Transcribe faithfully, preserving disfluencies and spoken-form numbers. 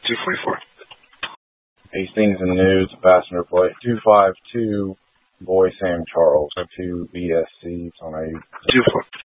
two forty-four. Hastings in the news, passenger plate two five two, boy Sam Charles, two B S C, on a two four.